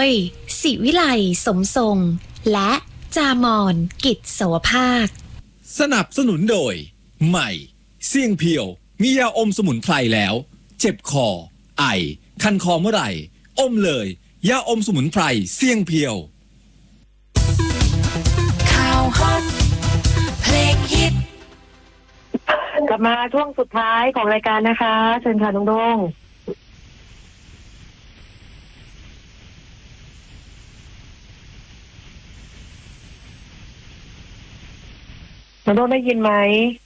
ยศิวิไลสมทรงและจามอนกิจโสภาคสนับสนุนโดยใหม่เสี่ยงเพียวมียาอมสมุนไพรแล้วเจ็บคอไอคันคอเมื่อไหร่อมเลยยาอมสมุนไพรเสี่ยงเพียวข่าวฮอตเพลงฮิตกลับมาช่วงสุดท้ายของรายการนะคะเชิญค่ะน้องโด่งน้องโด่งได้ยินไหม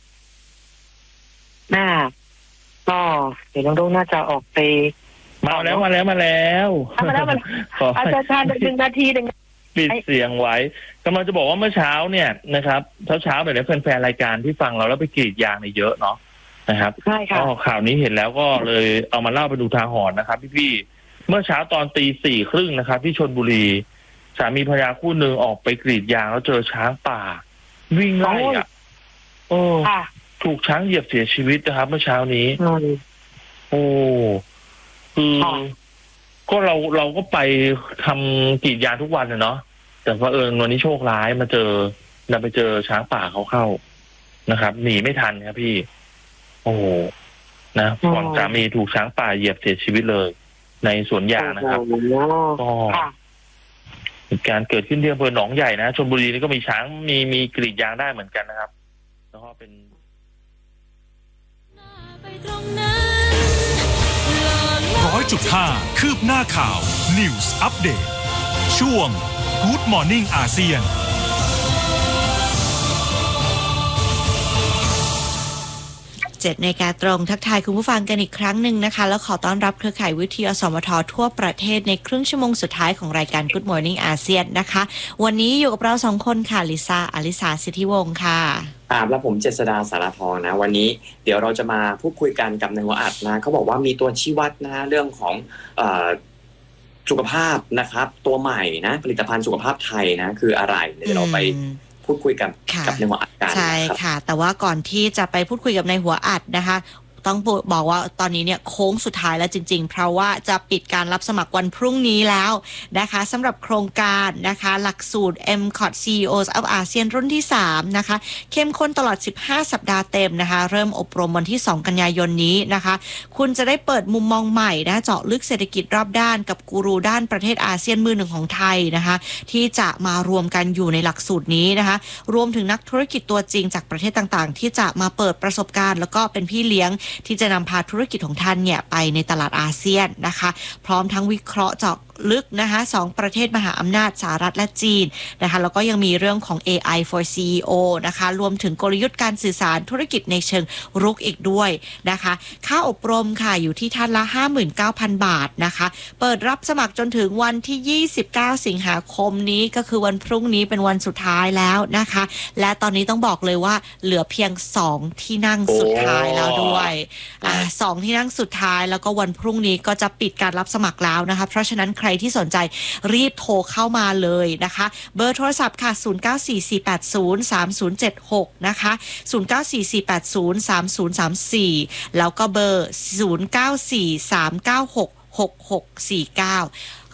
ก็เดี๋ยวน้องโด่งน่าจะออกไปมาแล้วอาจารย์ทาน1 นาทีปิดเสียงไว้กำลังจะบอกว่าเมื่อเช้าเนี่ยนะครับเช้าเนี่ยแฟนๆรายการที่ฟังเราแล้วไปกรีดยางเนี่ยเยอะเนาะนะครับใช่ค่ะก็ข่าวนี้เห็นแล้วก็เลยเอามาเล่าไปดูทาหรณ์นะครับพี่ๆเมื่อเช้าตอน 4:30 นะครับที่ชลบุรีสามีภรรยาคู่หนึ่งออกไปกรีดยางแล้วเจอช้างป่าวิ่งไล่ถูกช้างเหยียบเสียชีวิตนะครับเมื่อเช้านี้คือก็เราก็ไปทำกรีดยางทุกวันเนาะแต่ว่าวันนี้โชคร้ายมาไปเจอช้างป่าเขาเข้านะครับหนีไม่ทันครับพี่นะก่อนสามีถูกช้างป่าเหยียบเสียชีวิตเลยในสวนยางนะครับก็เหตุการณ์เกิดขึ้นที่อำเภอหนองใหญ่นะชลบุรีนี่ก็มีช้างมีกรีดยางได้เหมือนกันนะครับแล้วก็เป็น 100.5 คืบหน้าข่าว News Update ช่วง Good Morning อาเซียน 7 นาฬิกาตรงทักทายคุณผู้ฟังกันอีกครั้งหนึ่งนะคะแล้วขอต้อนรับเครือข่ายวิทยุอสมททั่วประเทศในครึ่งชั่วโมงสุดท้ายของรายการ Good Morning อาเซียนนะคะวันนี้อยู่กับเรา2 คนค่ะลิซ่าอลิสาสิทธิวงศ์ค่ะและผมเจษฎาสารทองนะวันนี้เดี๋ยวเราจะมาพูดคุยกันกับในหัวอัดนะเขาบอกว่ามีตัวชี้วัดนะเรื่องของสุขภาพนะครับตัวใหม่นะผลิตภัณฑ์สุขภาพไทยนะคืออะไรเดี๋ยวเราไปพูดคุยกับในหัวอัดกันใช่ค่ะแต่ว่าก่อนที่จะไปพูดคุยกับในหัวอัดนะคะต้องบอกว่าตอนนี้เนี่ยโค้งสุดท้ายแล้วจริงๆเพราะว่าจะปิดการรับสมัครวันพรุ่งนี้แล้วนะคะสำหรับโครงการนะคะหลักสูตร MCOT CEOs of ASEAN รุ่นที่3นะคะเข้มข้นตลอด15สัปดาห์เต็มนะคะเริ่มอบรมวันที่2กันยายนนี้นะคะคุณจะได้เปิดมุมมองใหม่นะเจาะลึกเศรษฐกิจรอบด้านกับกูรูด้านประเทศอาเซียนมือหนึ่งของไทยนะคะที่จะมารวมกันอยู่ในหลักสูตรนี้นะคะรวมถึงนักธุรกิจตัวจริงจากประเทศต่างๆที่จะมาเปิดประสบการณ์แล้วก็เป็นพี่เลี้ยงที่จะนำพาธุรกิจของท่านเนี่ยไปในตลาดอาเซียนนะคะพร้อมทั้งวิเคราะห์เจาะลึกนะคะ2ประเทศมหาอำนาจสหรัฐและจีนนะคะแล้วก็ยังมีเรื่องของ AI for CEO นะคะรวมถึงกลยุทธ์การสื่อสารธุรกิจในเชิงรุกอีกด้วยนะคะค่าอบรมค่ะอยู่ที่ท่านละ 59,000 บาทนะคะเปิดรับสมัครจนถึงวันที่29สิงหาคมนี้ก็คือวันพรุ่งนี้เป็นวันสุดท้ายแล้วนะคะและตอนนี้ต้องบอกเลยว่าเหลือเพียง2ที่นั่งสุดท้ายแล้วด้วย2ที่นั่งสุดท้ายแล้วก็วันพรุ่งนี้ก็จะปิดการรับสมัครแล้วนะคะเพราะฉะนั้นใครที่สนใจรีบโทรเข้ามาเลยนะคะเบอร์โทรศัพท์ค่ะ0944803076นะคะ0944803034แล้วก็เบอร์0943966649